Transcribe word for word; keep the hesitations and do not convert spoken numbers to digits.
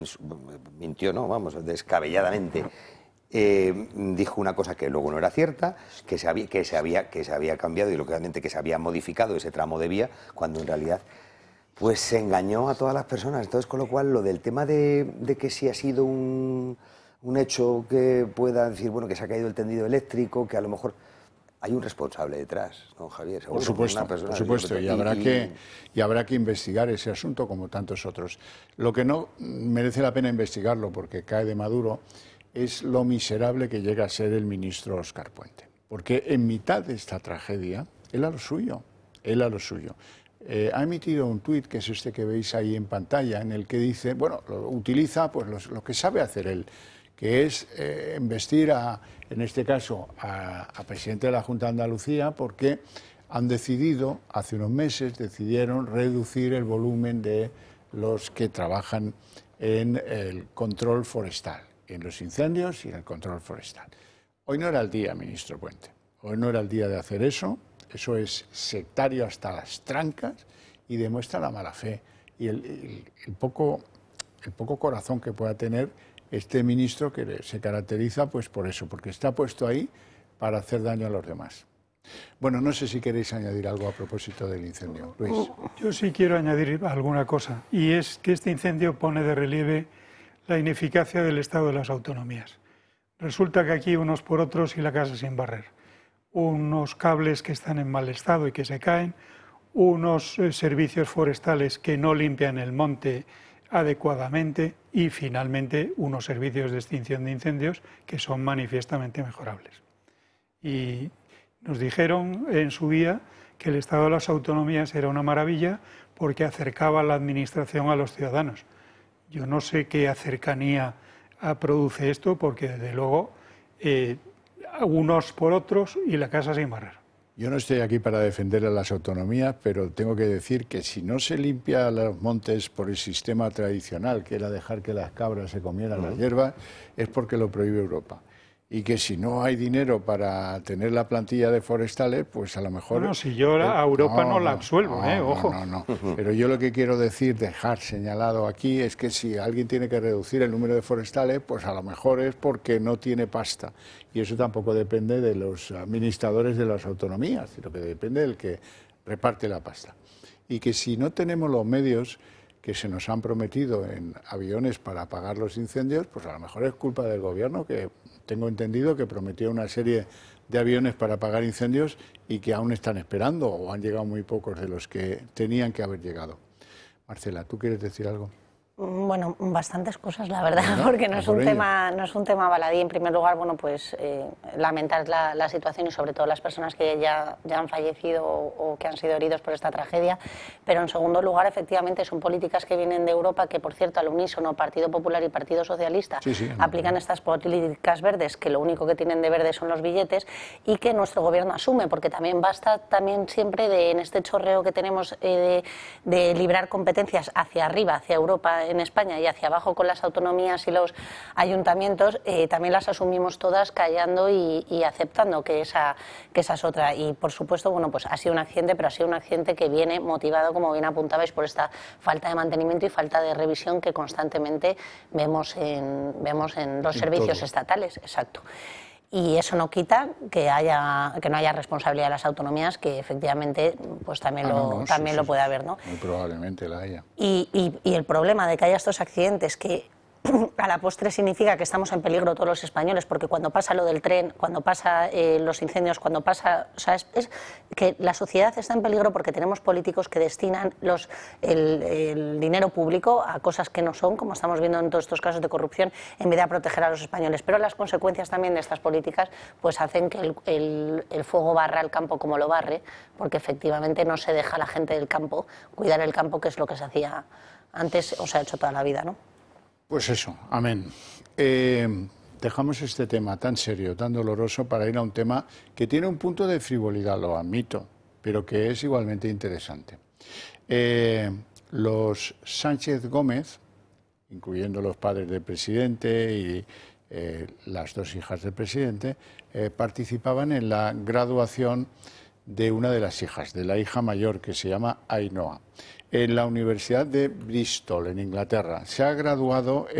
mintió, no, vamos, descabelladamente, eh, dijo una cosa que luego no era cierta, que se, había, que, se había, que se había cambiado y lógicamente que se había modificado ese tramo de vía, cuando en realidad pues se engañó a todas las personas. Entonces, con lo cual, lo del tema de, de que si ha sido un, un hecho que pueda decir, bueno, que se ha caído el tendido eléctrico, que a lo mejor... Hay un responsable detrás, ¿no, Javier? Por supuesto, por supuesto, y habrá, que, y habrá que investigar ese asunto como tantos otros. Lo que no merece la pena investigarlo, porque cae de Maduro, es lo miserable que llega a ser el ministro Óscar Puente. Porque en mitad de esta tragedia, él a lo suyo, él a lo suyo. Eh, ha emitido un tuit, que es este que veis ahí en pantalla, en el que dice, bueno, lo, utiliza pues los, lo que sabe hacer él, que es eh, investir, a, en este caso, a, a presidente de la Junta de Andalucía, porque han decidido, hace unos meses, decidieron reducir el volumen de los que trabajan en el control forestal, en los incendios y en el control forestal. Hoy no era el día, ministro Puente, hoy no era el día de hacer eso, eso es sectario hasta las trancas y demuestra la mala fe y el, el, el, poco, el poco corazón que pueda tener este ministro, que se caracteriza pues por eso, porque está puesto ahí para hacer daño a los demás. Bueno, no sé si queréis añadir algo a propósito del incendio. Luis. Yo sí quiero añadir alguna cosa, y es que este incendio pone de relieve la ineficacia del Estado de las autonomías. Resulta que aquí unos por otros y la casa sin barrer. Unos cables que están en mal estado y que se caen, unos eh, servicios forestales que no limpian el monte adecuadamente y finalmente unos servicios de extinción de incendios que son manifiestamente mejorables. Y nos dijeron en su día que el Estado de las autonomías era una maravilla porque acercaba la administración a los ciudadanos. Yo no sé qué cercanía produce esto porque desde luego eh, unos por otros y la casa sin barrer. Yo no estoy aquí para defender a las autonomías, pero tengo que decir que si no se limpia los montes por el sistema tradicional, que era dejar que las cabras se comieran uh-huh. las hierbas, es porque lo prohíbe Europa. Y que si no hay dinero para tener la plantilla de forestales, pues a lo mejor... Bueno, si yo a Europa no, no la absuelvo, no, ¿eh? Ojo. No, no, no. Pero yo lo que quiero decir, dejar señalado aquí, es que si alguien tiene que reducir el número de forestales, pues a lo mejor es porque no tiene pasta. Y eso tampoco depende de los administradores de las autonomías, sino que depende del que reparte la pasta. Y que si no tenemos los medios que se nos han prometido en aviones para apagar los incendios, pues a lo mejor es culpa del gobierno, que tengo entendido que prometió una serie de aviones para apagar incendios y que aún están esperando, o han llegado muy pocos de los que tenían que haber llegado. Marcela, ¿tú quieres decir algo? Bueno, bastantes cosas, la verdad, bueno, porque no es, un tema, no es un tema baladí. En primer lugar, bueno, pues eh, lamentar la, la situación y sobre todo las personas que ya, ya han fallecido o, o que han sido heridos por esta tragedia. Pero en segundo lugar, efectivamente, son políticas que vienen de Europa, que por cierto, al unísono, Partido Popular y Partido Socialista, sí, sí, aplican no, no. estas políticas verdes, que lo único que tienen de verde son los billetes, y que nuestro gobierno asume, porque también basta también siempre de, en este chorreo que tenemos eh, de, de librar competencias hacia arriba, hacia Europa, en España y hacia abajo con las autonomías y los ayuntamientos, eh, también las asumimos todas callando y, y aceptando que esa, que esa es otra. Y por supuesto, bueno, pues ha sido un accidente, pero ha sido un accidente que viene motivado, como bien apuntabais, por esta falta de mantenimiento y falta de revisión que constantemente vemos en, vemos en los en servicios todo. estatales. Exacto. Y eso no quita que haya que no haya responsabilidad de las autonomías, que efectivamente pues también, ah, lo, no, no, también sí, lo puede haber, ¿no? Muy probablemente la haya. Y, y, y el problema de que haya estos accidentes que a la postre significa que estamos en peligro todos los españoles, porque cuando pasa lo del tren, cuando pasa eh, los incendios, cuando pasa... O sea, es, es que la sociedad está en peligro porque tenemos políticos que destinan los, el, el dinero público a cosas que no son, como estamos viendo en todos estos casos de corrupción, en vez de a proteger a los españoles. Pero las consecuencias también de estas políticas pues hacen que el, el, el fuego barra el campo como lo barre, porque efectivamente no se deja a la gente del campo cuidar el campo, que es lo que se hacía antes o se ha hecho toda la vida, ¿no? Pues eso, amén. Eh, dejamos este tema tan serio, tan doloroso, para ir a un tema que tiene un punto de frivolidad, lo admito, pero que es igualmente interesante. Eh, los Sánchez Gómez, incluyendo los padres del presidente y eh, las dos hijas del presidente, eh, participaban en la graduación de una de las hijas, de la hija mayor, que se llama Ainhoa, en la Universidad de Bristol, en Inglaterra. Se ha graduado